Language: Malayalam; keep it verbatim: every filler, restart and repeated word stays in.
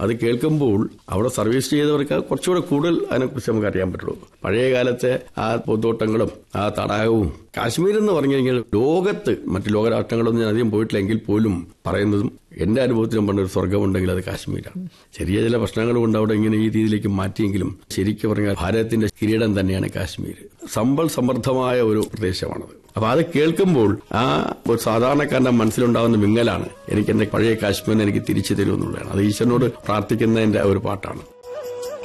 അത് കേൾക്കുമ്പോൾ അവിടെ സർവീസ് ചെയ്തവർക്ക് കുറച്ചുകൂടെ കൂടുതൽ അതിനെക്കുറിച്ച് നമുക്ക് അറിയാൻ പറ്റുള്ളൂ. പഴയ കാലത്തെ ആ പൂന്തോട്ടങ്ങളും ആ തടാകവും കാശ്മീർ എന്ന് പറഞ്ഞു കഴിഞ്ഞാൽ ലോകത്ത് മറ്റു ലോകരാഷ്ട്രങ്ങളൊന്നും ഞാൻ അധികം പോയിട്ടില്ലെങ്കിൽ പോലും പറയുന്നതും എന്റെ അനുഭവത്തിലും പണ്ടൊരു സ്വർഗമുണ്ടെങ്കിൽ അത് കാശ്മീരാണ്. ചെറിയ ചില പ്രശ്നങ്ങൾ കൊണ്ട് അവിടെ ഇങ്ങനെ ഈ രീതിയിലേക്ക് മാറ്റിയെങ്കിലും ശരിക്കും പറഞ്ഞാൽ ഭാരതത്തിന്റെ കിരീടം തന്നെയാണ് കാശ്മീർ. സമ്പൽ സമൃദ്ധമായ ഒരു പ്രദേശമാണത്. അപ്പൊ അത് കേൾക്കുമ്പോൾ ആ ഒരു സാധാരണക്കാരന്റെ മനസ്സിലുണ്ടാകുന്ന വിങ്ങലാണ് എനിക്ക് എന്റെ പഴയ കാശ്മീരിനെ എനിക്ക് തിരിച്ചു തരുമെന്നുള്ളതാണ്. അത് ഈശ്വരനോട് പ്രാർത്ഥിക്കുന്നതിന്റെ ഒരു പാട്ടാണ്.